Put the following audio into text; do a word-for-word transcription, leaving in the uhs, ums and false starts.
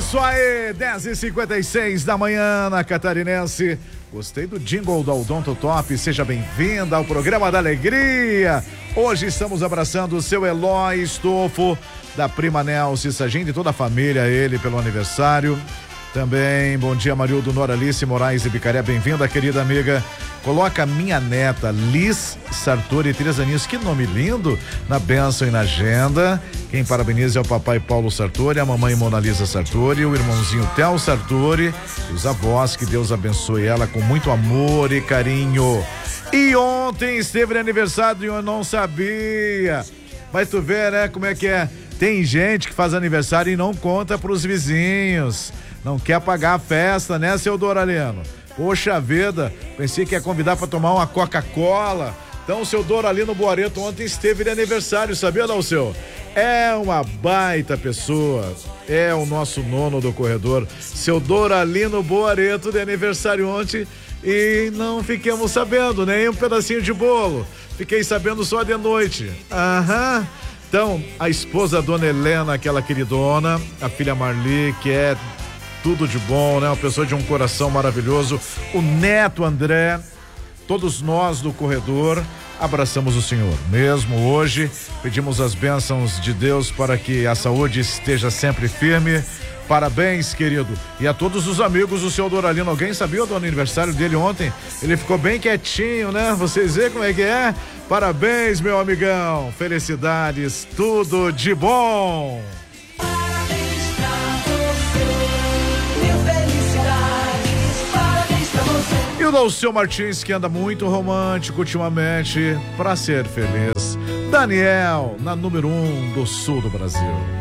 Isso aí, dez e cinquenta e seis da manhã na Catarinense. Gostei do jingle do Odonto Top. Seja bem-vinda ao programa da alegria. Hoje estamos abraçando o seu Eloy Estofo, da prima Nelce Saginde e toda a família, ele pelo aniversário. Também, bom dia, Marildo Noralice Moraes e Bicaré, bem-vinda, querida amiga. Coloca minha neta, Liz Sartori, três aninhos, que nome lindo, na bênção e na agenda. Quem parabeniza é o papai Paulo Sartori, a mamãe Mona Lisa Sartori, o irmãozinho Theo Sartori e os avós, que Deus abençoe ela com muito amor e carinho. E ontem esteve de aniversário e eu não sabia. Mas tu vê, né, como é que é? Tem gente que faz aniversário e não conta pros vizinhos. Não quer pagar a festa, né, seu Doraliano? Poxa vida, pensei que ia convidar para tomar uma Coca-Cola. Então, o seu Doralino Boareto ontem esteve de aniversário, sabia, não, seu? É uma baita pessoa, é o nosso nono do corredor, seu Doralino Boareto, de aniversário ontem, e não fiquemos sabendo, nem um pedacinho de bolo. Fiquei sabendo só de noite. Aham. Então, a esposa, a dona Helena, aquela queridona, a filha Marli, que é tudo de bom, né? Uma pessoa de um coração maravilhoso. O neto André, todos nós do corredor abraçamos o Senhor. Mesmo hoje, pedimos as bênçãos de Deus para que a saúde esteja sempre firme. Parabéns, querido. E a todos os amigos do seu Doralino. Alguém sabia do aniversário dele ontem? Ele ficou bem quietinho, né? Vocês veem como é que é? Parabéns, meu amigão. Felicidades, tudo de bom. E o Dalceu Martins, que anda muito romântico ultimamente, pra ser feliz. Daniel, na número um do sul do Brasil.